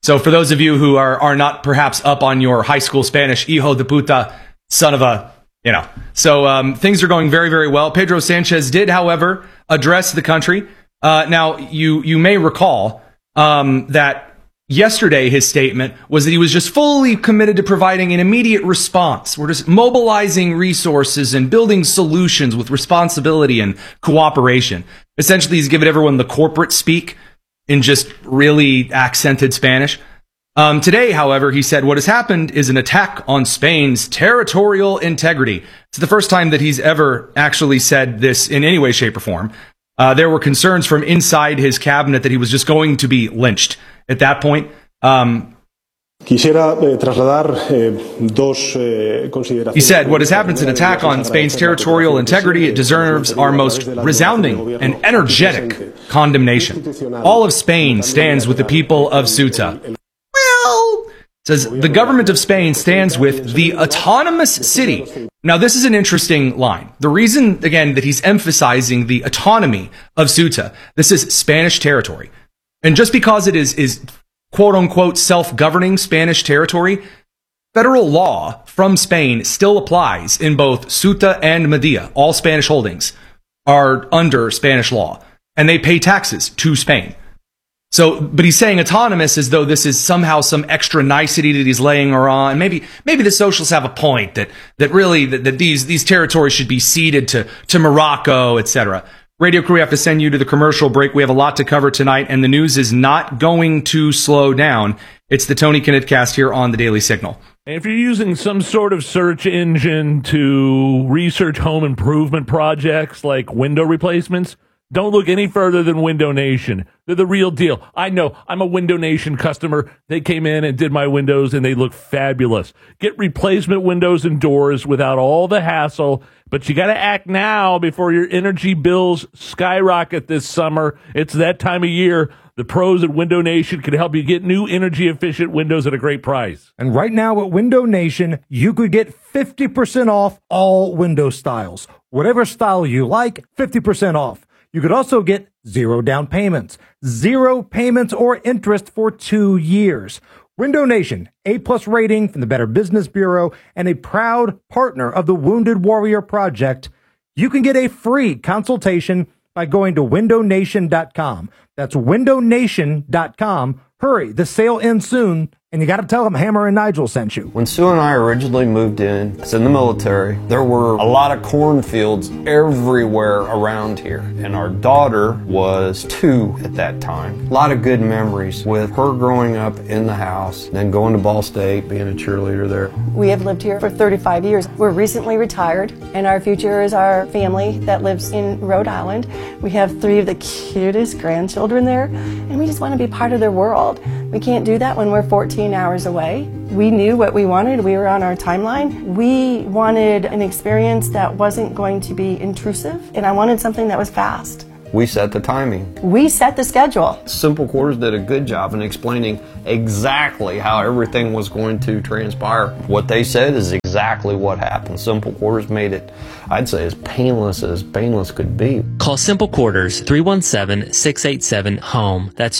So for those of you who are not perhaps up on your high school Spanish, hijo de puta, son of a, So things are going very, very well. Pedro Sanchez did, however, address the country. Now, you may recall that yesterday his statement was that he was just fully committed to providing an immediate response. We're just mobilizing resources and building solutions with responsibility and cooperation. Essentially, he's given everyone the corporate speak in just really accented Spanish. Today, however, he said what has happened is an attack on Spain's territorial integrity. It's the first time that he's ever actually said this in any way, shape, or form. There were concerns from inside his cabinet that he was just going to be lynched. At that point, he said, what has happened is an attack on Spain's territorial integrity. It deserves our most resounding and energetic condemnation. All of Spain stands with the people of Ceuta. Well, says the government of Spain stands with the autonomous city. Now, this is an interesting line. The reason, again, that he's emphasizing the autonomy of Ceuta, this is Spanish territory. And just because it is quote-unquote self-governing Spanish territory, federal law from Spain still applies in both Ceuta and Melilla. All Spanish holdings are under Spanish law, and they pay taxes to Spain. So, but he's saying autonomous as though this is somehow some extra nicety that he's laying on. Maybe the socialists have a point that really these territories should be ceded to Morocco, etc. Radio crew, we have to send you to the commercial break. We have a lot to cover tonight, and the news is not going to slow down. It's the Tony Kinnett Cast here on the Daily Signal. If you're using some sort of search engine to research home improvement projects like window replacements, don't look any further than Window Nation. They're the real deal. I know. I'm a Window Nation customer. They came in and did my windows, and they look fabulous. Get replacement windows and doors without all the hassle, but you got to act now before your energy bills skyrocket this summer. It's that time of year. The pros at Window Nation can help you get new energy-efficient windows at a great price. And right now at Window Nation, you could get 50% off all window styles. Whatever style you like, 50% off. You could also get 0 down payments, 0 payments or interest for 2 years. Window Nation, A+ rating from the Better Business Bureau and a proud partner of the Wounded Warrior Project. You can get a free consultation by going to windownation.com. That's windownation.com. Hurry, the sale ends soon, and you got to tell them Hammer and Nigel sent you. When Sue and I originally moved in, I was in the military, there were a lot of cornfields everywhere around here. And our daughter was 2 at that time. A lot of good memories with her growing up in the house, then going to Ball State, being a cheerleader there. We have lived here for 35 years. We're recently retired, and our future is our family that lives in Rhode Island. We have 3 of the cutest grandchildren there, and we just want to be part of their world. We can't do that when we're 14 hours away. We knew what we wanted. We were on our timeline. We wanted an experience that wasn't going to be intrusive, and I wanted something that was fast. We set the timing. We set the schedule. Simple Quarters did a good job in explaining exactly how everything was going to transpire. What they said is exactly what happened. Simple Quarters made it, I'd say, as painless could be. Call Simple Quarters 317-687-HOME. That's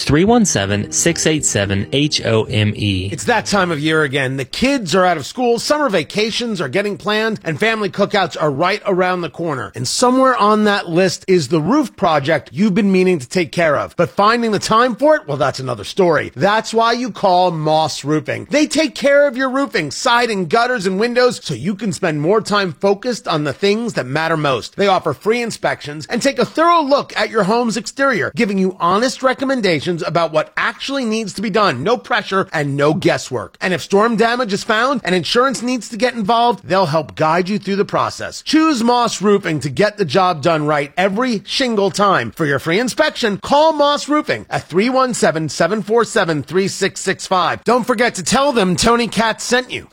317-687-HOME. It's that time of year again. The kids are out of school, summer vacations are getting planned, and family cookouts are right around the corner. And somewhere on that list is the roof project you've been meaning to take care of. But finding the time for it, well, that's another story. That's why you call Moss Roofing. They take care of your roofing, siding, gutters, and windows so you can spend more time focused on the things that matter most. They offer free inspections and take a thorough look at your home's exterior, giving you honest recommendations about what actually needs to be done. No pressure and no guesswork. And if storm damage is found and insurance needs to get involved, they'll help guide you through the process. Choose Moss Roofing to get the job done right every single time. For your free inspection, call Moss Roofing at 317-747-3665. Don't forget to tell them Tony Katz sent you.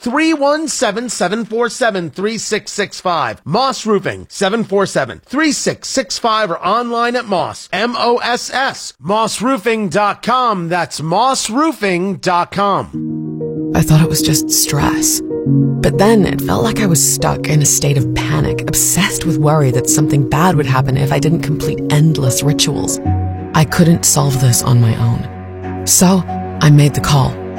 317-747-3665. Moss Roofing, 747-3665, or online at Moss, M-O-S-S, mossroofing.com. That's mossroofing.com. I thought it was just stress. But then it felt like I was stuck in a state of panic, obsessed with worry that something bad would happen if I didn't complete endless rituals. I couldn't solve this on my own. So I made the call.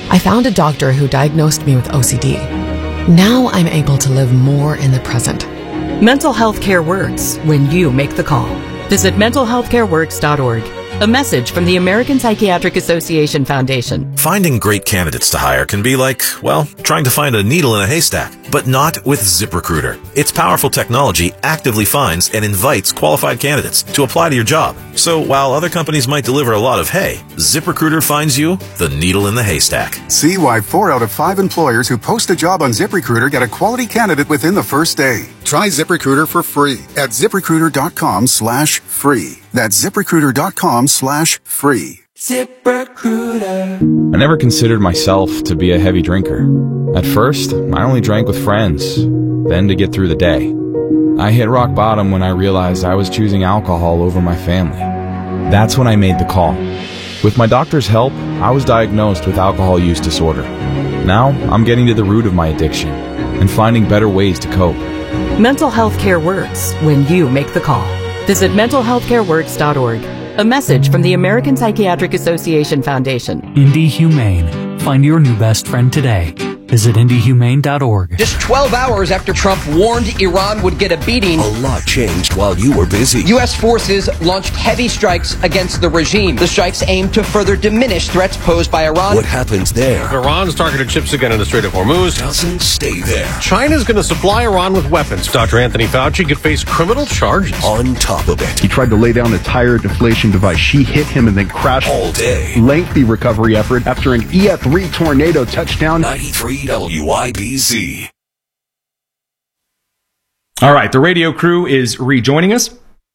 I found a doctor who diagnosed me with OCD. Now I'm able to live more in the present. Mental health care works when you make the call. Visit mentalhealthcareworks.org. A message from the American Psychiatric Association Foundation. Finding great candidates to hire can be like, well, trying to find a needle in a haystack, but not with ZipRecruiter. Its powerful technology actively finds and invites qualified candidates to apply to your job. So while other companies might deliver a lot of hay, ZipRecruiter finds you the needle in the haystack. See why 4 out of 5 employers who post a job on ZipRecruiter get a quality candidate within the first day. Try ZipRecruiter for free at ZipRecruiter.com/free. That's ZipRecruiter.com/free. ZipRecruiter. I never considered myself to be a heavy drinker. At first, I only drank with friends, then to get through the day. I hit rock bottom when I realized I was choosing alcohol over my family. That's when I made the call. With my doctor's help, I was diagnosed with alcohol use disorder. Now, I'm getting to the root of my addiction and finding better ways to cope. Mental health care works when you make the call. Visit mentalhealthcareworks.org. A message from the American Psychiatric Association Foundation. Indie Humane. Find your new best friend today. Visit IndieHumane.org. Just 12 hours after Trump warned Iran would get a beating, a lot changed while you were busy. U.S. forces launched heavy strikes against the regime. The strikes aim to further diminish threats posed by Iran. What happens there? If Iran's targeted ships again in the Strait of Hormuz, doesn't stay there. China's going to supply Iran with weapons. Dr. Anthony Fauci could face criminal charges. On top of it, he tried to lay down a tire deflation device. She hit him and then crashed. All day. Lengthy recovery effort after an EF3 tornado touchdown. 93 WIBC. All right, the radio crew is rejoining us.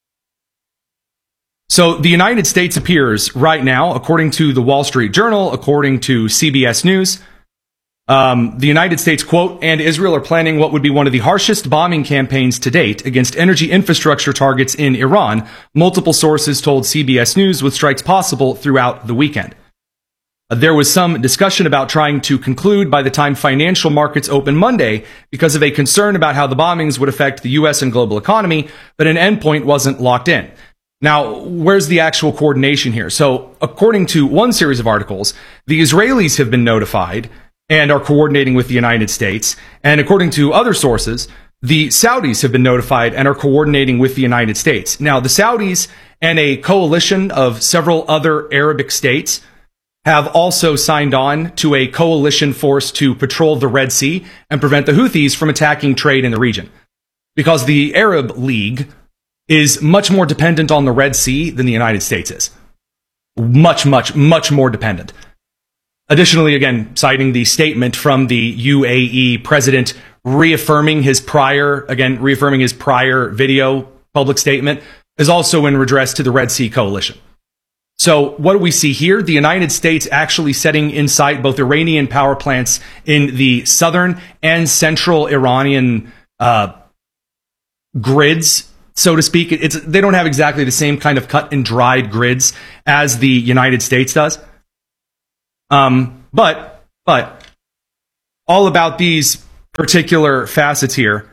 So the United States appears right now, according to the Wall Street Journal, according to CBS News, the United States, quote, and Israel are planning what would be one of the harshest bombing campaigns to date against energy infrastructure targets in Iran, multiple sources told CBS News, with strikes possible throughout the weekend. There was some discussion about trying to conclude by the time financial markets open Monday because of a concern about how the bombings would affect the U.S. and global economy, but an endpoint wasn't locked in. Now, where's the actual coordination here? So, according to one series of articles, the Israelis have been notified and are coordinating with the United States. And according to other sources, the Saudis have been notified and are coordinating with the United States. Now, the Saudis and a coalition of several other Arabic states have also signed on to a coalition force to patrol the Red Sea and prevent the Houthis from attacking trade in the region. Because the Arab League is much more dependent on the Red Sea than the United States is. Much more dependent. Additionally, again, citing the statement from the UAE president reaffirming his prior video public statement, is also in redress to the Red Sea coalition. So what do we see here? The United States actually setting in sight both Iranian power plants in the southern and central Iranian grids, so to speak. They don't have exactly the same kind of cut and dried grids as the United States does. But all about these particular facets here,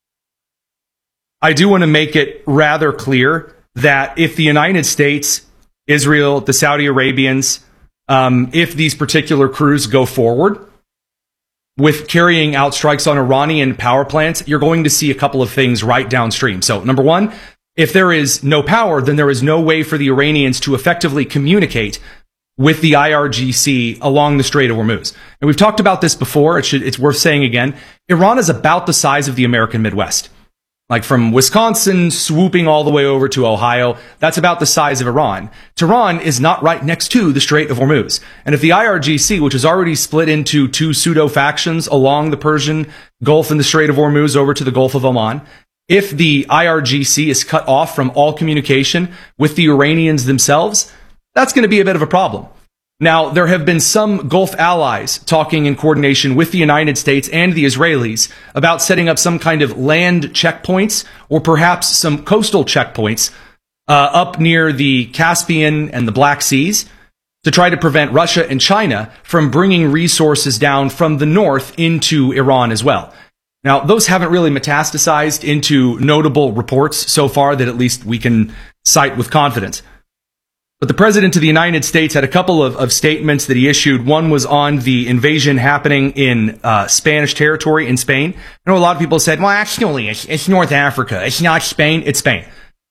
I do want to make it rather clear that if the United States, Israel, the Saudi Arabians, if these particular crews go forward with carrying out strikes on Iranian power plants, you're going to see a couple of things right downstream. So, number one, if there is no power, then there is no way for the Iranians to effectively communicate with the IRGC along the Strait of Hormuz. And we've talked about this before. It's worth saying again. Iran is about the size of the American Midwest. Like from Wisconsin swooping all the way over to Ohio, that's about the size of Iran. Tehran is not right next to the Strait of Hormuz. And if the IRGC, which is already split into two pseudo-factions along the Persian Gulf and the Strait of Hormuz over to the Gulf of Oman, if the IRGC is cut off from all communication with the Iranians themselves, that's going to be a bit of a problem. Now, there have been some Gulf allies talking in coordination with the United States and the Israelis about setting up some kind of land checkpoints or perhaps some coastal checkpoints up near the Caspian and the Black Seas to try to prevent Russia and China from bringing resources down from the north into Iran as well. Now, those haven't really metastasized into notable reports so far that at least we can cite with confidence. But the President of the United States had a couple of statements that he issued. One was on the invasion happening in Spanish territory in Spain. I know a lot of people said, well, actually, it's North Africa. It's not Spain. It's Spain.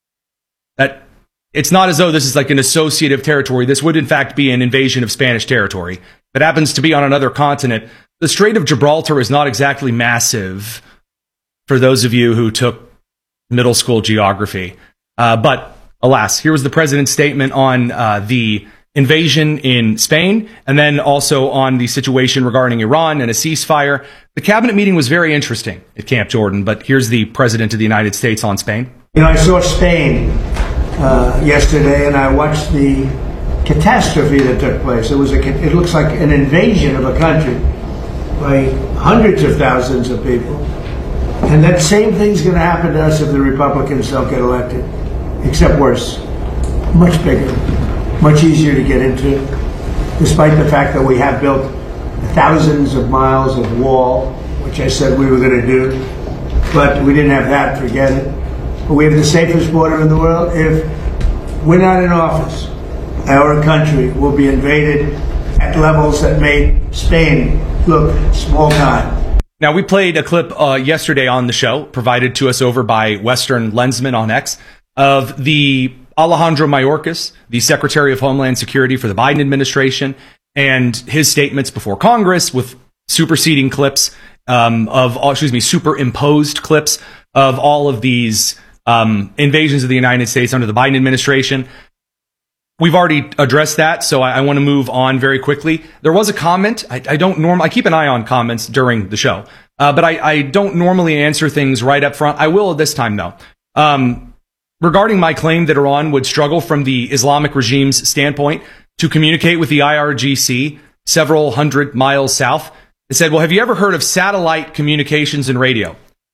It's not as though this is like an associative territory. This would, in fact, be an invasion of Spanish territory. If it happens to be on another continent, the Strait of Gibraltar is not exactly massive for those of you who took middle school geography. But alas, here was the president's statement on the invasion in Spain, and then also on the situation regarding Iran and a ceasefire. The cabinet meeting was very interesting at Camp Jordan, but here's the president of the United States on Spain. You know, I saw Spain yesterday, and I watched the catastrophe that took place. It looks like an invasion of a country by hundreds of thousands of people. And that same thing's going to happen to us if the Republicans don't get elected. Except worse, much bigger, much easier to get into, despite the fact that we have built thousands of miles of wall, which I said we were going to do, but we didn't have that, forget it. But we have the safest border in the world. If we're not in office, our country will be invaded at levels that made Spain look small time. Now, we played a clip yesterday on the show, provided to us over by Western Lensman on X, of the Alejandro Mayorkas, the Secretary of Homeland Security for the Biden administration, and his statements before Congress with superseding clips superimposed clips of all of these invasions of the United States under the Biden administration. We've already addressed that, so I want to move on very quickly. There was a comment. I keep an eye on comments during the show, but I don't normally answer things right up front. I will this time, though. Regarding my claim that Iran would struggle from the Islamic regime's standpoint to communicate with the IRGC several hundred miles south, they said, well, have you ever heard of satellite communications and radio?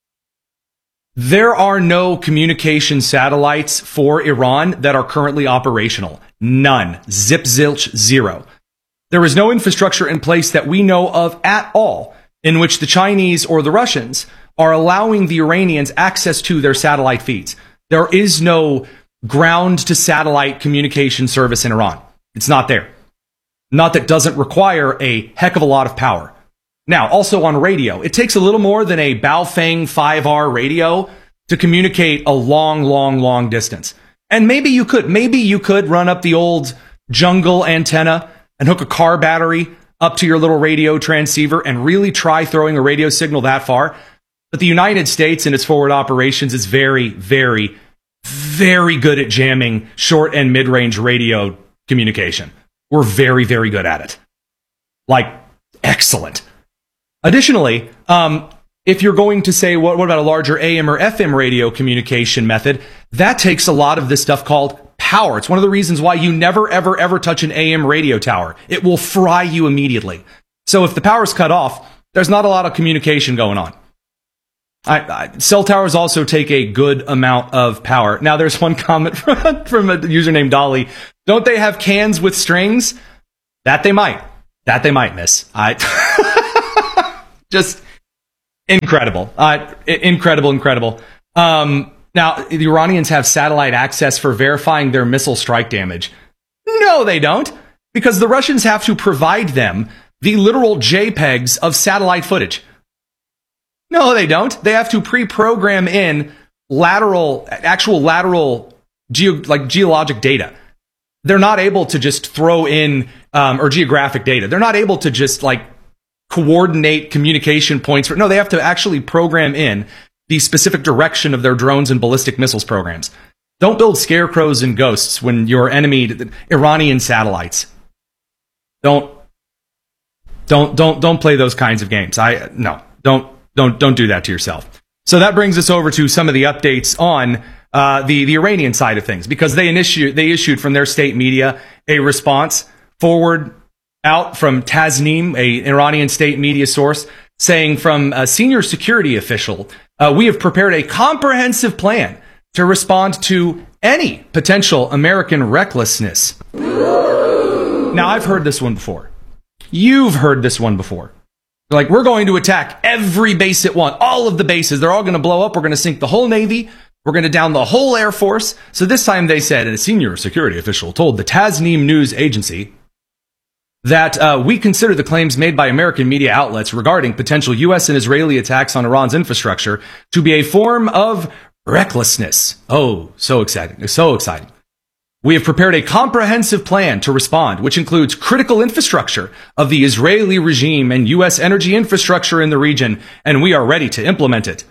There are no communication satellites for Iran that are currently operational. None. Zip, zilch, zero. There is no infrastructure in place that we know of at all in which the Chinese or the Russians are allowing the Iranians access to their satellite feeds. There is no ground-to-satellite communication service in Iran. It's not there. Not that doesn't require a heck of a lot of power. Now, also on radio, it takes a little more than a Baofeng 5R radio to communicate a long distance. And maybe you could run up the old jungle antenna and hook a car battery up to your little radio transceiver and really try throwing a radio signal that far. But the United States and its forward operations is very, very, very good at jamming short and mid-range radio communication. We're very, very good at it. Like, excellent. Additionally, if you're going to say, what about a larger AM or FM radio communication method, that takes a lot of this stuff called power. It's one of the reasons why you never, ever, ever touch an AM radio tower. It will fry you immediately. So if the power's cut off, there's not a lot of communication going on. Cell towers also take a good amount of power. Now, there's one comment from a user named Dolly. Don't they have cans with strings? That they might. That they might, miss. Just incredible. Incredible. Now, the Iranians have satellite access for verifying their missile strike damage. No, they don't. Because the Russians have to provide them the literal JPEGs of satellite footage. No, they don't. They have to pre-program in actual lateral geologic data. They're not able to just throw in, or geographic data. They're not able to just coordinate communication points. No, they have to actually program in the specific direction of their drones and ballistic missiles programs. Don't build scarecrows and ghosts when your enemy, Iranian satellites. Don't play those kinds of games. Don't do that to yourself. So that brings us over to some of the updates on the Iranian side of things, because they issued from their state media a response forward out from Tasnim, an Iranian state media source, saying from a senior security official, we have prepared a comprehensive plan to respond to any potential American recklessness. Now, I've heard this one before. You've heard this one before. We're going to attack every base at once, all of the bases. They're all going to blow up. We're going to sink the whole Navy. We're going to down the whole Air Force. So this time they said, and a senior security official told the Tasnim News Agency that we consider the claims made by American media outlets regarding potential U.S. and Israeli attacks on Iran's infrastructure to be a form of recklessness. Oh, so exciting. So exciting. We have prepared a comprehensive plan to respond, which includes critical infrastructure of the Israeli regime and U.S. energy infrastructure in the region, and we are ready to implement it.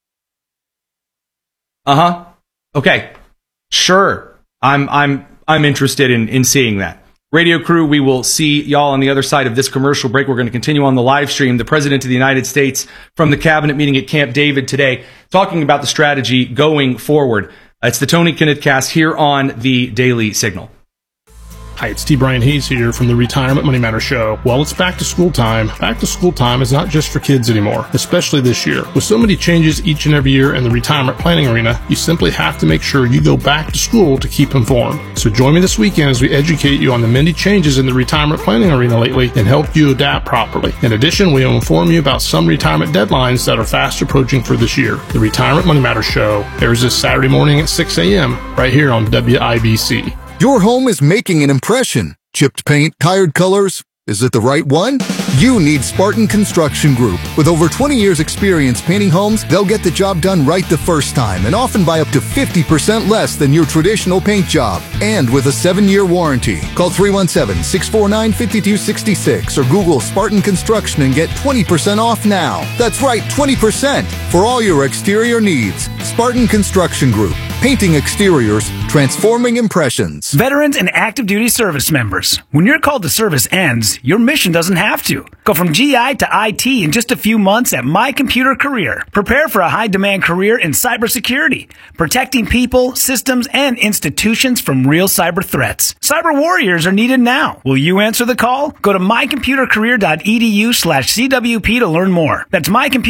Okay. Sure. I'm interested in seeing that. Radio crew, we will see y'all on the other side of this commercial break. We're going to continue on the live stream. The President of the United States from the cabinet meeting at Camp David today, talking about the strategy going forward. It's the Tony Kinnett Cast here on the Daily Signal. Hi, it's T. Brian Hayes here from the Retirement Money Matter Show. Well, it's back to school time. Back to school time is not just for kids anymore, especially this year. With so many changes each and every year in the retirement planning arena, you simply have to make sure you go back to school to keep informed. So join me this weekend as we educate you on the many changes in the retirement planning arena lately and help you adapt properly. In addition, we will inform you about some retirement deadlines that are fast approaching for this year. The Retirement Money Matter Show airs this Saturday morning at 6 a.m. right here on WIBC. Your home is making an impression. Chipped paint, tired colors. Is it the right one? You need Spartan Construction Group. With over 20 years experience painting homes, they'll get the job done right the first time and often by up to 50% less than your traditional paint job. And with a 7-year warranty. Call 317-649-5266 or Google Spartan Construction and get 20% off now. That's right, 20% for all your exterior needs. Spartan Construction Group. Painting exteriors, transforming impressions. Veterans and active duty service members. When your call to service ends, your mission doesn't have to. Go from GI to IT in just a few months at My Computer Career. Prepare for a high-demand career in cybersecurity, protecting people, systems, and institutions from real cyber threats. Cyber warriors are needed now. Will you answer the call? Go to mycomputercareer.edu/CWP to learn more. That's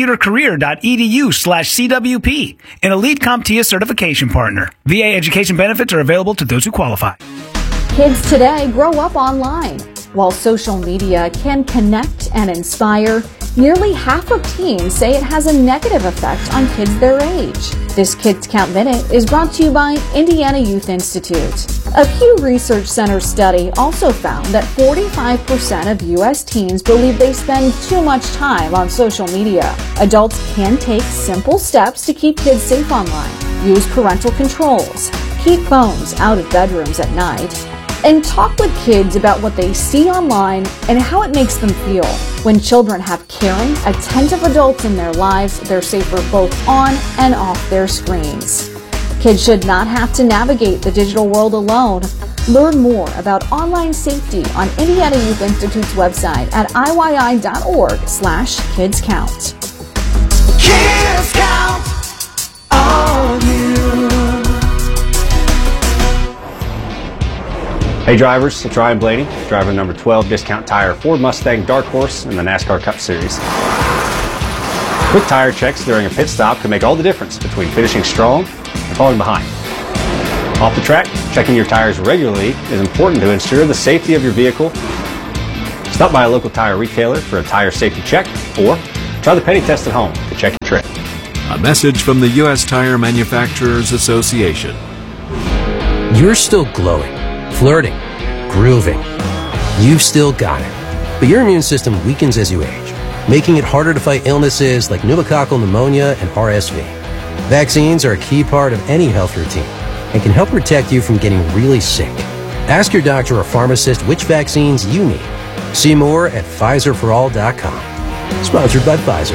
mycomputercareer.edu/CWP, an Elite CompTIA certification partner. VA education benefits are available to those who qualify. Kids today grow up online. While social media can connect and inspire, nearly half of teens say it has a negative effect on kids their age. This Kids Count Minute is brought to you by Indiana Youth Institute. A Pew Research Center study also found that 45% of U.S. teens believe they spend too much time on social media. Adults can take simple steps to keep kids safe online. Use parental controls, keep phones out of bedrooms at night, and talk with kids about what they see online and how it makes them feel. When children have caring, attentive adults in their lives, they're safer both on and off their screens. Kids should not have to navigate the digital world alone. Learn more about online safety on Indiana Youth Institute's website at iyy.org/kidscount. Kids count on you. Hey drivers, it's Ryan Blaney, driver number 12 Discount Tire Ford Mustang Dark Horse in the NASCAR Cup Series. Quick tire checks during a pit stop can make all the difference between finishing strong and falling behind. Off the track, checking your tires regularly is important to ensure the safety of your vehicle. Stop by a local tire retailer for a tire safety check or try the Penny Test at home to check your tread. A message from the U.S. Tire Manufacturers Association. You're still glowing, flirting, grooving. You've still got it. But your immune system weakens as you age, making it harder to fight illnesses like pneumococcal pneumonia and RSV. Vaccines are a key part of any health routine and can help protect you from getting really sick. Ask your doctor or pharmacist which vaccines you need. See more at PfizerForAll.com. Sponsored by Pfizer.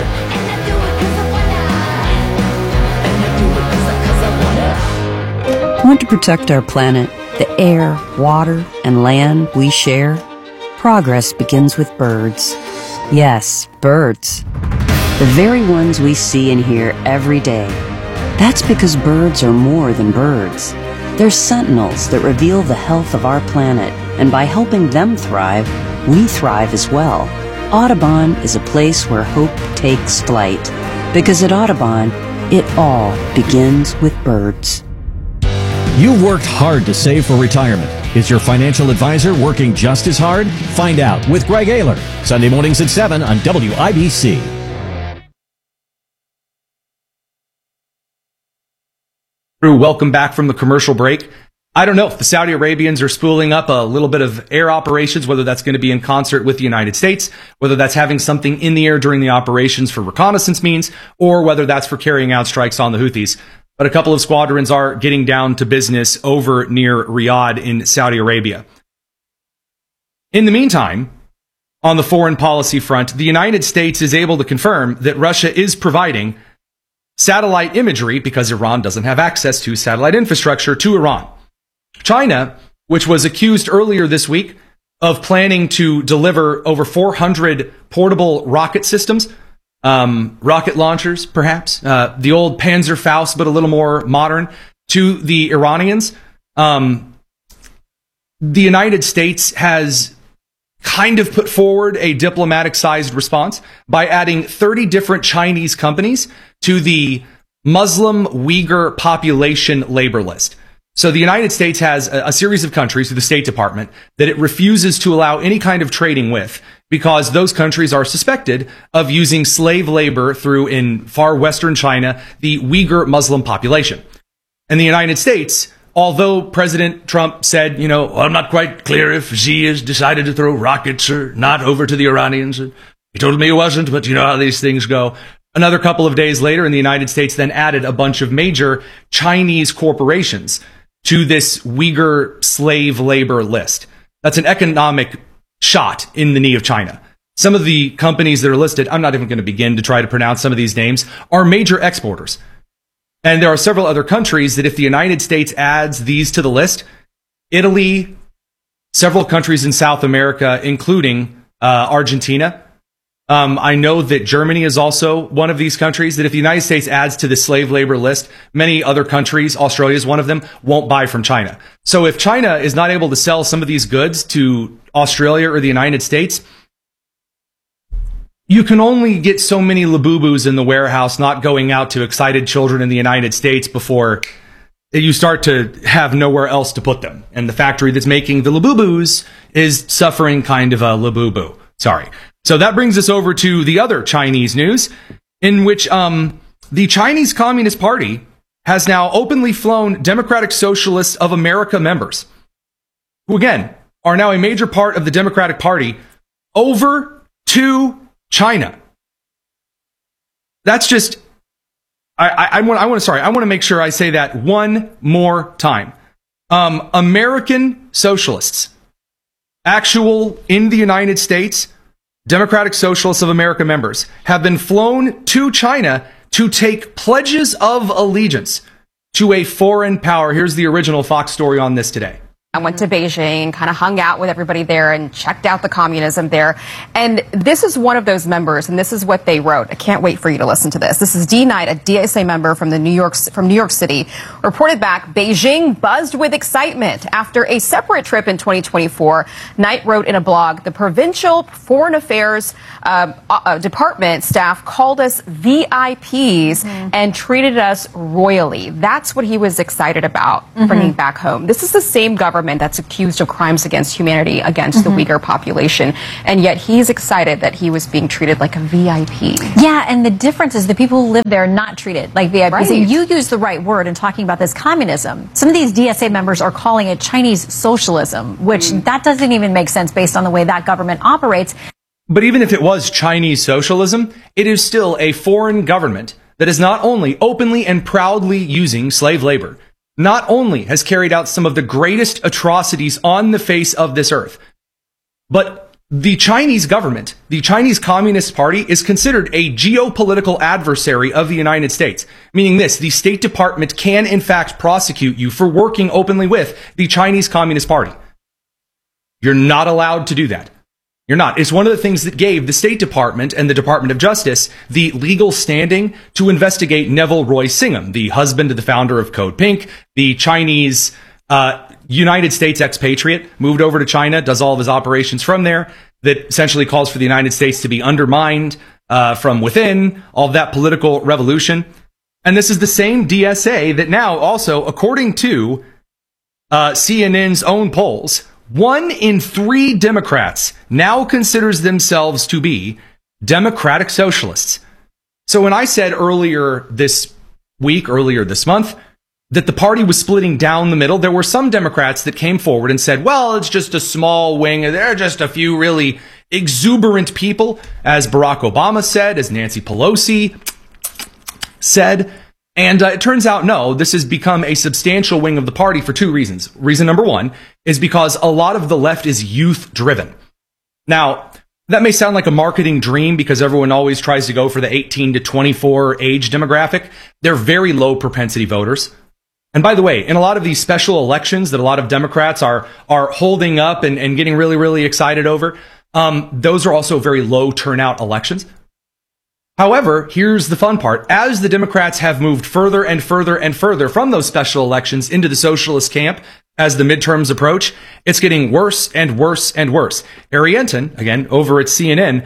Want to protect our planet, the air, water, and land we share? Progress begins with birds. Yes, birds. The very ones we see and hear every day. That's because birds are more than birds. They're sentinels that reveal the health of our planet, and by helping them thrive, we thrive as well. Audubon is a place where hope takes flight. Because at Audubon, it all begins with birds. You've worked hard to save for retirement. Is your financial advisor working just as hard? Find out with Greg Ayler, Sunday mornings at 7 on WIBC. Welcome back from the commercial break. I don't know if the Saudi Arabians are spooling up a little bit of air operations, whether that's going to be in concert with the United States, whether that's having something in the air during the operations for reconnaissance means, or whether that's for carrying out strikes on the Houthis. But a couple of squadrons are getting down to business over near Riyadh in Saudi Arabia. In the meantime, on the foreign policy front, the United States is able to confirm that Russia is providing satellite imagery because Iran doesn't have access to satellite infrastructure to Iran. China, which was accused earlier this week of planning to deliver over 400 portable rocket systems, rocket launchers, perhaps, the old Panzerfaust, but a little more modern, to the Iranians. The United States has kind of put forward a diplomatic-sized response by adding 30 different Chinese companies to the Muslim Uyghur population labor list. So the United States has a series of countries through the State Department that it refuses to allow any kind of trading with because those countries are suspected of using slave labor through, in far western China, the Uyghur Muslim population. And the United States, although President Trump said, you know, I'm not quite clear if Xi has decided to throw rockets or not over to the Iranians. He told me he wasn't, but you know how these things go. Another couple of days later, and the United States then added a bunch of major Chinese corporations to this Uyghur slave labor list. That's an economic shot in the knee of China. Some of the companies that are listed, I'm not even going to begin to try to pronounce some of these names, are major exporters. And there are several other countries that if the United States adds these to the list, Italy, several countries in South America, including Argentina, I know that Germany is also one of these countries that if the United States adds to the slave labor list, many other countries, Australia is one of them, won't buy from China. So if China is not able to sell some of these goods to Australia or the United States, you can only get so many Labubus in the warehouse not going out to excited children in the United States before you start to have nowhere else to put them. And the factory that's making the Labubus is suffering kind of a Labubu. Sorry. So that brings us over to the other Chinese news, in which the Chinese Communist Party has now openly flown Democratic Socialists of America members, who again are now a major part of the Democratic Party, over to China. That's just, I want to make sure I say that one more time. American socialists, actual in the United States, Democratic Socialists of America members have been flown to China to take pledges of allegiance to a foreign power. Here's the original Fox story on this today. I went to Beijing, kind of hung out with everybody there and checked out the communism there. And this is one of those members, and this is what they wrote. I can't wait for you to listen to this. This is D. Knight, a DSA member from New York City, reported back, Beijing buzzed with excitement after a separate trip in 2024. Knight wrote in a blog, the provincial foreign affairs department staff called us VIPs and treated us royally. That's what he was excited about bringing back home. This is the same government that's accused of crimes against humanity against the Uyghur population, and yet he's excited that he was being treated like a VIP. Yeah, and the difference is the people who live there are not treated like VIPs. Right. And you use the right word in talking about this communism. Some of these DSA members are calling it Chinese socialism, which that doesn't even make sense based on the way that government operates. But even if it was Chinese socialism, it is still a foreign government that is not only openly and proudly using slave labor, not only has carried out some of the greatest atrocities on the face of this earth, but the Chinese government, the Chinese Communist Party, is considered a geopolitical adversary of the United States. Meaning this, the State Department can in fact prosecute you for working openly with the Chinese Communist Party. You're not allowed to do that. You're not. It's one of the things that gave the State Department and the Department of Justice the legal standing to investigate Neville Roy Singham, the husband of the founder of Code Pink, the Chinese United States expatriate, moved over to China, does all of his operations from there, that essentially calls for the United States to be undermined from within, all of that political revolution. And this is the same DSA that now also, according to CNN's own polls, 1 in 3 Democrats now considers themselves to be democratic socialists. So when I said earlier this week, earlier this month, that the party was splitting down the middle. There were some Democrats that came forward and said, well, it's just a small wing. There are just a few really exuberant people, as Barack Obama said, as Nancy Pelosi said. And it turns out, no, this has become a substantial wing of the party for two reasons. Reason number one is because a lot of the left is youth driven. Now, that may sound like a marketing dream because everyone always tries to go for the 18 to 24 age demographic. They're very low propensity voters. And by the way, in a lot of these special elections that a lot of Democrats are holding up and getting really, really excited over, those are also very low turnout elections. However, here's the fun part. As the Democrats have moved further and further and further from those special elections into the socialist camp as the midterms approach, it's getting worse and worse and worse. Harry Enton, again, over at CNN,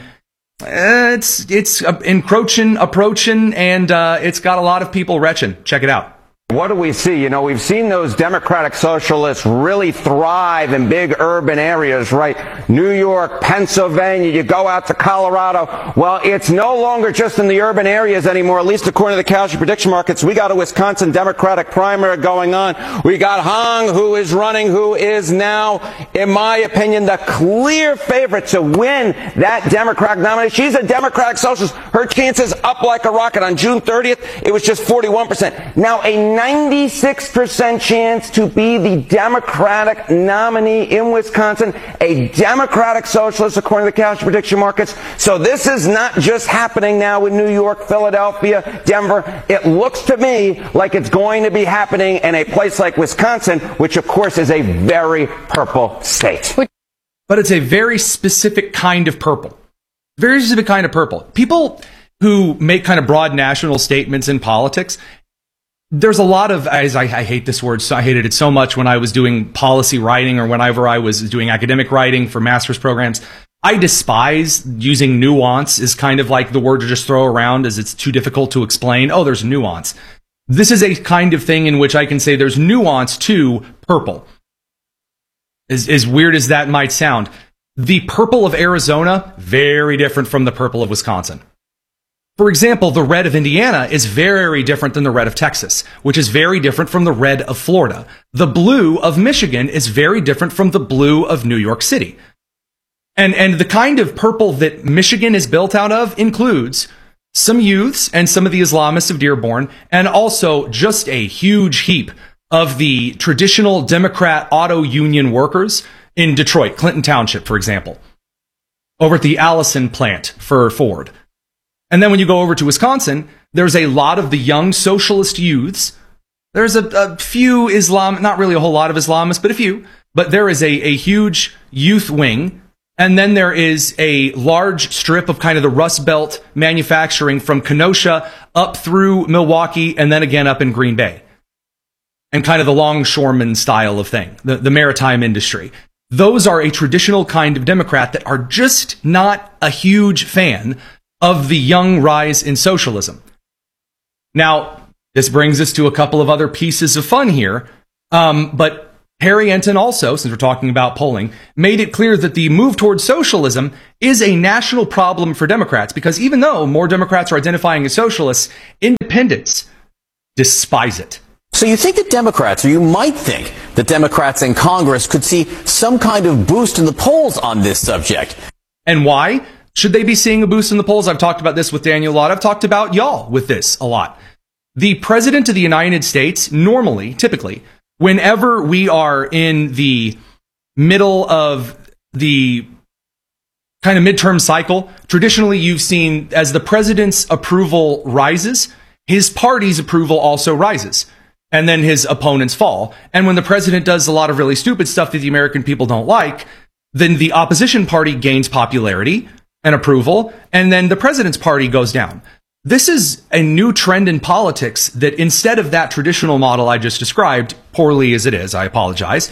it's encroaching, approaching, and it's got a lot of people retching. Check it out. What do we see? You know, we've seen those Democratic Socialists really thrive in big urban areas, right? New York, Pennsylvania, you go out to Colorado. Well, it's no longer just in the urban areas anymore, at least according to the casualty prediction markets. We got a Wisconsin Democratic primary going on. We got Hong, who is running, who is now, in my opinion, the clear favorite to win that Democratic nomination. She's a Democratic Socialist. Her chances up like a rocket. On June 30th, it was just 41%. Now, a 96% chance to be the Democratic nominee in Wisconsin, a Democratic Socialist according to the casualty prediction markets. So this is not just happening now in New York, Philadelphia, Denver. It looks to me like it's going to be happening in a place like Wisconsin, which of course is a very purple state. But it's a very specific kind of purple. Very specific kind of purple. People who make kind of broad national statements in politics, there's a lot of, I hate this word, so I hated it so much when I was doing policy writing or whenever I was doing academic writing for master's programs. I despise using nuance as kind of like the word to just throw around as it's too difficult to explain. Oh, there's nuance. This is a kind of thing in which I can say there's nuance to purple. As weird as that might sound, the purple of Arizona, very different from the purple of Wisconsin. For example, the red of Indiana is very different than the red of Texas, which is very different from the red of Florida. The blue of Michigan is very different from the blue of New York City. And the kind of purple that Michigan is built out of includes some youths and some of the Islamists of Dearborn, and also just a huge heap of the traditional Democrat auto union workers in Detroit, Clinton Township, for example, over at the Allison plant for Ford. And then when you go over to Wisconsin, there's a lot of the young socialist youths. There's a few not really a whole lot of Islamists, but a few. But there is a huge youth wing. And then there is a large strip of kind of the Rust Belt manufacturing from Kenosha up through Milwaukee and then again up in Green Bay. And kind of the longshoreman style of thing, the maritime industry. Those are a traditional kind of Democrat that are just not a huge fan of the young rise in socialism. Now, this brings us to a couple of other pieces of fun here. But Harry Enton also, since we're talking about polling, made it clear that the move towards socialism is a national problem for Democrats, because even though more Democrats are identifying as socialists, independents despise it. So you think that Democrats, or you might think that Democrats in Congress could see some kind of boost in the polls on this subject. And why should they be seeing a boost in the polls? I've talked about this with Daniel a lot. I've talked about y'all with this a lot. The President of the United States, normally, typically, whenever we are in the middle of the kind of midterm cycle, traditionally you've seen as the president's approval rises, his party's approval also rises. And then his opponents fall. And when the president does a lot of really stupid stuff that the American people don't like, then the opposition party gains popularity and approval, and then the president's party goes down. This is a new trend in politics that instead of that traditional model I just described, poorly as it is, I apologize,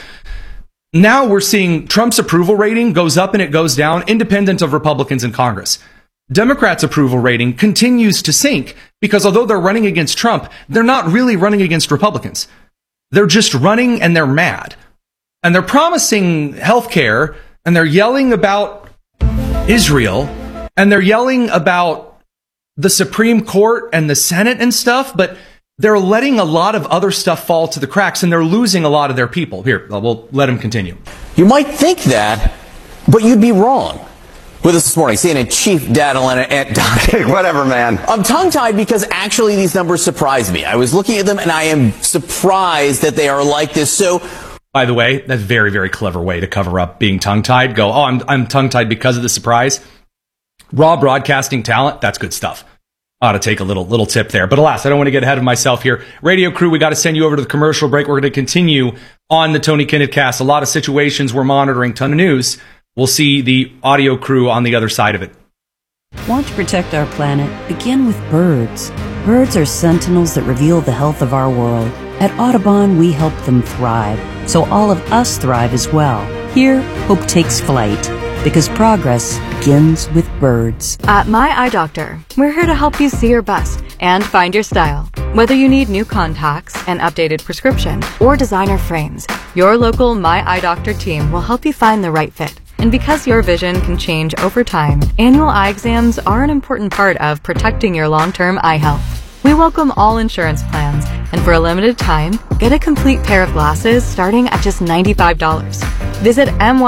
now we're seeing Trump's approval rating goes up and it goes down independent of Republicans in Congress. Democrats' approval rating continues to sink because although they're running against Trump, they're not really running against Republicans. They're just running and they're mad. And they're promising health care and they're yelling about Israel, and they're yelling about the Supreme Court and the Senate and stuff, but they're letting a lot of other stuff fall to the cracks, and they're losing a lot of their people. Here, we'll let him continue. You might think that, but you'd be wrong. With us this morning, CNN Chief Data Analyst. Whatever, man. I'm tongue-tied because actually these numbers surprise me. I was looking at them and I am surprised that they are like this. So, by the way, that's a very, very clever way to cover up being tongue-tied. Go, oh, I'm tongue-tied because of the surprise. Raw broadcasting talent, that's good stuff. Ought to take a little tip there. But alas, I don't want to get ahead of myself here. Radio crew, we got to send you over to the commercial break. We're going to continue on the Tony Kinnett cast. A lot of situations we're monitoring, ton of news. We'll see the audio crew on the other side of it. Want to protect our planet? Begin with birds. Birds are sentinels that reveal the health of our world. At Audubon, we help them thrive, so all of us thrive as well. Here, hope takes flight, because progress begins with birds. At My Eye Doctor, we're here to help you see your best and find your style. Whether you need new contacts, an updated prescription, or designer frames, your local My Eye Doctor team will help you find the right fit. And because your vision can change over time, annual eye exams are an important part of protecting your long-term eye health. We welcome all insurance plans, and for a limited time, get a complete pair of glasses starting at just $95. Visit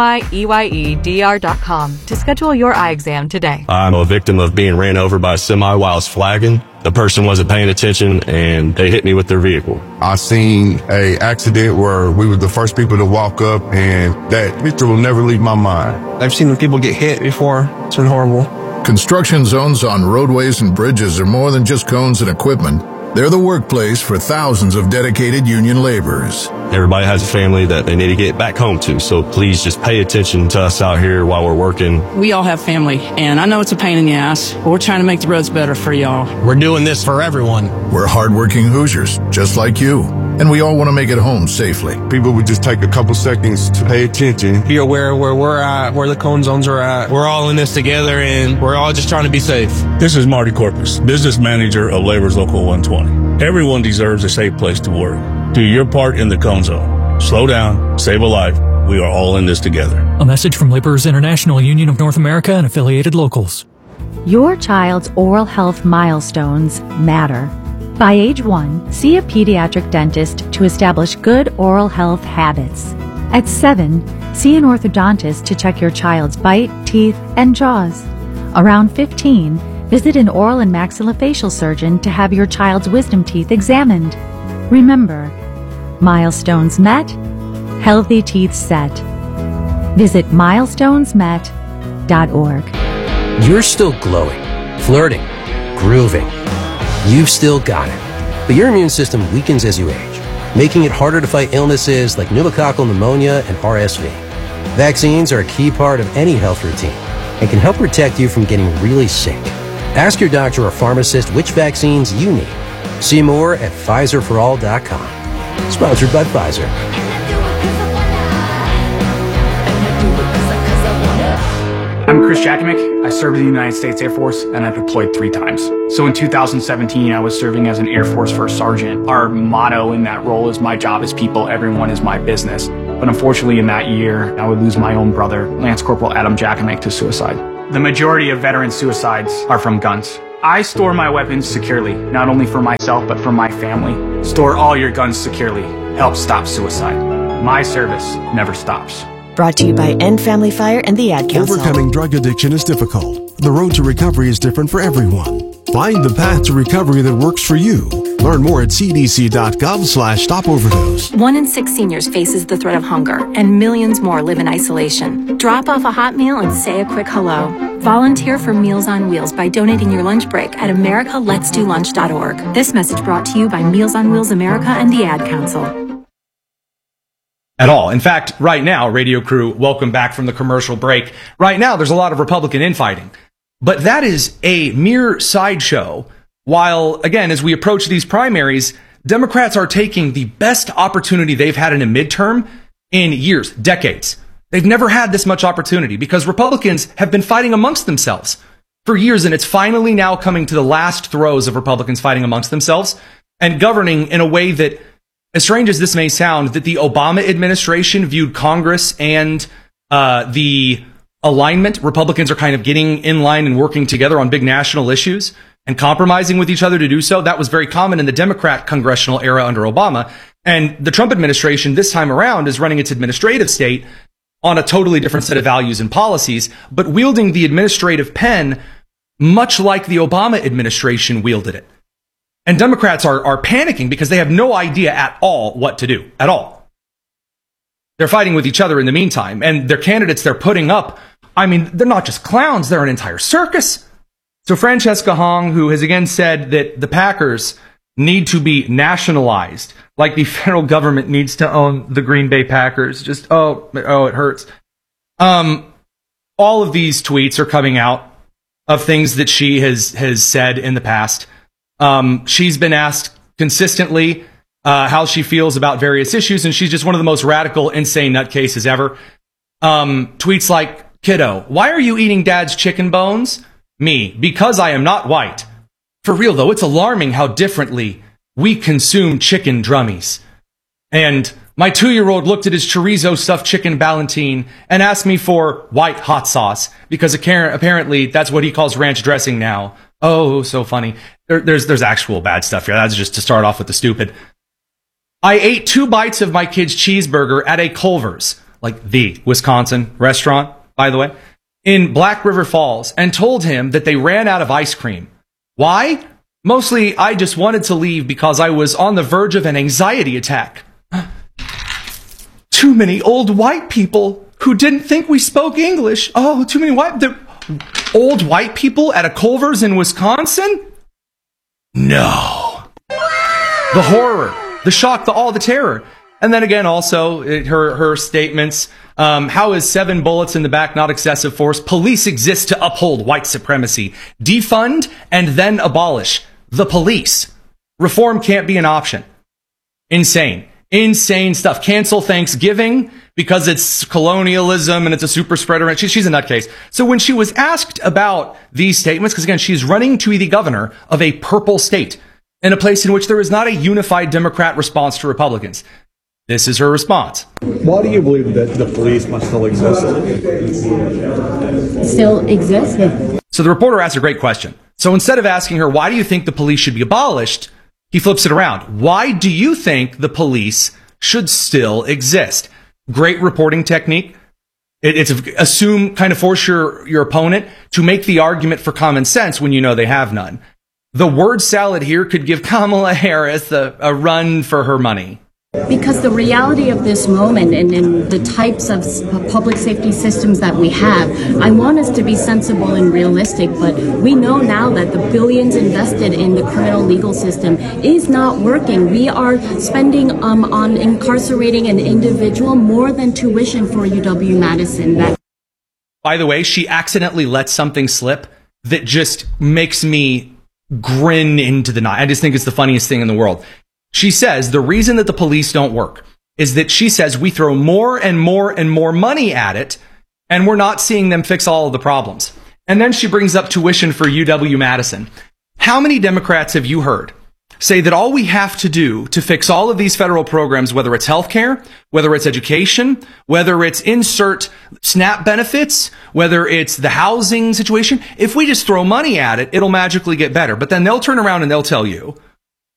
MYEYEDR.com to schedule your eye exam today. I'm a victim of being ran over by a semi while I was flagging. The person wasn't paying attention and they hit me with their vehicle. I seen a accident where we were the first people to walk up, and that picture will never leave my mind. I've seen people get hit before. It's been horrible. Construction zones on roadways and bridges are more than just cones and equipment. They're the workplace for thousands of dedicated union laborers. Everybody has a family that they need to get back home to, so please just pay attention to us out here while we're working. We all have family, and I know it's a pain in the ass, but we're trying to make the roads better for y'all. We're doing this for everyone. We're hardworking Hoosiers, just like you, and we all want to make it home safely. People would just take a couple seconds to pay attention. Be aware where we're at, where the cone zones are at. We're all in this together, and we're all just trying to be safe. This is Marty Corpus, business manager of Labor's Local 120. Everyone deserves a safe place to work. Do your part in the cone zone. Slow down, save a life. We are all in this together. A message from Laborers International Union of North America and affiliated locals. Your child's oral health milestones matter. By age 1, see a pediatric dentist to establish good oral health habits. At 7, see an orthodontist to check your child's bite, teeth, and jaws. Around 15, visit an oral and maxillofacial surgeon to have your child's wisdom teeth examined. Remember, milestones met, healthy teeth set. Visit milestonesmet.org. You're still glowing, flirting, grooving. You've still got it. But your immune system weakens as you age, making it harder to fight illnesses like pneumococcal pneumonia and RSV. Vaccines are a key part of any health routine and can help protect you from getting really sick. Ask your doctor or pharmacist which vaccines you need. See more at PfizerForAll.com. Sponsored by Pfizer. I'm Chris Jakimick. I served in the United States Air Force and I deployed 3 times. So in 2017, I was serving as an Air Force First Sergeant. Our motto in that role is my job is people, everyone is my business. But unfortunately in that year, I would lose my own brother, Lance Corporal Adam Jakimick, to suicide. The majority of veteran suicides are from guns. I store my weapons securely, not only for myself, but for my family. Store all your guns securely. Help stop suicide. My service never stops. Brought to you by End Family Fire and the Ad Council. Overcoming drug addiction is difficult. The road to recovery is different for everyone. Find the path to recovery that works for you. Learn more at cdc.gov/stopoverdose. 1 in 6 seniors faces the threat of hunger, and millions more live in isolation. Drop off a hot meal and say a quick hello. Volunteer for Meals on Wheels by donating your lunch break at americaletsdolunch.org. This message brought to you by Meals on Wheels America and the Ad Council. At all. In fact, right now, radio crew, welcome back from the commercial break. Right now, there's a lot of Republican infighting. But that is a mere sideshow. While, again, as we approach these primaries, Democrats are taking the best opportunity they've had in a midterm in years, decades. They've never had this much opportunity because Republicans have been fighting amongst themselves for years, and it's finally now coming to the last throes of Republicans fighting amongst themselves and governing in a way that, as strange as this may sound, that the Obama administration viewed Congress and the alignment. Republicans are kind of getting in line and working together on big national issues. and compromising with each other to do so. That was very common in the Democrat congressional era under Obama. And the Trump administration this time around is running its administrative state on a totally different set of values and policies, but wielding the administrative pen much like the Obama administration wielded it. And Democrats are panicking because they have no idea at all what to do, at all. They're fighting with each other in the meantime, and their candidates they're putting up, I mean, they're not just clowns, they're an entire circus. So Francesca Hong, who has again said that the Packers need to be nationalized, like the federal government needs to own the Green Bay Packers. Just, oh, it hurts. All of these tweets are coming out of things that she has said in the past. She's been asked consistently how she feels about various issues, and she's just one of the most radical, insane nutcases ever. Tweets like, kiddo, why are you eating dad's chicken bones? Me, because I am not white. For real, though, it's alarming how differently we consume chicken drummies. And my 2-year-old looked at his chorizo stuffed chicken Ballantine and asked me for white hot sauce, because apparently that's what he calls ranch dressing now. Oh, so funny. There's actual bad stuff here. That's just to start off with the stupid. I ate 2 bites of my kid's cheeseburger at a Culver's, like the Wisconsin restaurant, by the way, in Black River Falls, and told him that they ran out of ice cream. Why? Mostly, I just wanted to leave because I was on the verge of an anxiety attack. Too many old white people who didn't think we spoke English. Oh, too many old white people at a Culver's in Wisconsin? No. The horror, the shock, the terror. And then again, also, her statements. How is 7 bullets in the back not excessive force? Police exist to uphold white supremacy. Defund and then abolish the police. Reform can't be an option. Insane. Insane stuff. Cancel Thanksgiving because it's colonialism and it's a super spreader. And she's a nutcase. So when she was asked about these statements, because again, she's running to be the governor of a purple state in a place in which there is not a unified Democrat response to Republicans. This is her response. Why do you believe that the police must still exist? Still exist? So the reporter asked a great question. So instead of asking her, why do you think the police should be abolished? He flips it around. Why do you think the police should still exist? Great reporting technique. It's force your opponent to make the argument for common sense when you know they have none. The word salad here could give Kamala Harris a run for her money. Because the reality of this moment and in the types of public safety systems that we have, I want us to be sensible and realistic, but we know now that the billions invested in the criminal legal system is not working. We are spending on incarcerating an individual more than tuition for UW-Madison. By the way, she accidentally let something slip that just makes me grin into the night. I just think it's the funniest thing in the world. She says the reason that the police don't work is that she says we throw more and more and more money at it, and we're not seeing them fix all of the problems. And then she brings up tuition for UW-Madison. How many Democrats have you heard say that all we have to do to fix all of these federal programs, whether it's healthcare, whether it's education, whether it's insert SNAP benefits, whether it's the housing situation, if we just throw money at it, it'll magically get better. But then they'll turn around and they'll tell you